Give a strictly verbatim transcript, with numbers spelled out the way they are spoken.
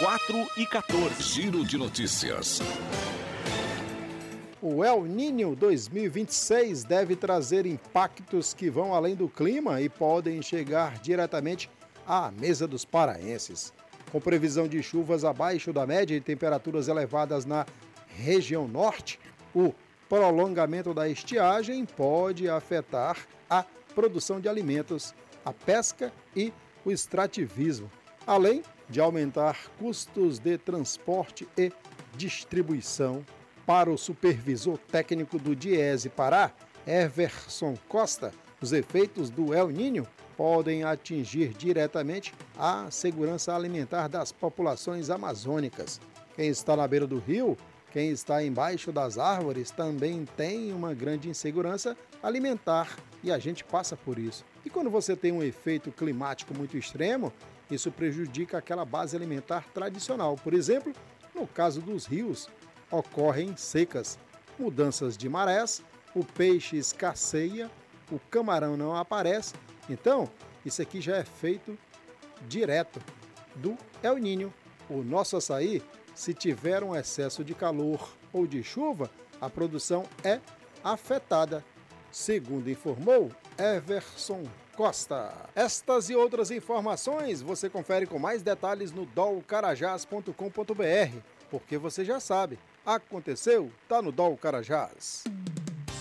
quatro e quatorze. Giro de notícias. O El Niño dois mil e vinte e seis deve trazer impactos que vão além do clima e podem chegar diretamente à mesa dos paraenses. Com previsão de chuvas abaixo da média e temperaturas elevadas na região norte, o prolongamento da estiagem pode afetar a produção de alimentos, a pesca e o extrativismo, além de aumentar custos de transporte e distribuição. Para o supervisor técnico do Diese Pará, Everson Costa, os efeitos do El Niño podem atingir diretamente a segurança alimentar das populações amazônicas. Quem está na beira do rio, quem está embaixo das árvores também tem uma grande insegurança alimentar e a gente passa por isso. E quando você tem um efeito climático muito extremo, isso prejudica aquela base alimentar tradicional. Por exemplo, no caso dos rios, ocorrem secas, mudanças de marés, o peixe escasseia, o camarão não aparece. Então, isso aqui já é feito direto do El Niño. O nosso açaí, se tiver um excesso de calor ou de chuva, a produção é afetada, segundo informou Everson Costa. Estas e outras informações você confere com mais detalhes no dol carajás ponto com ponto br, porque você já sabe, aconteceu, tá no Dol Carajás.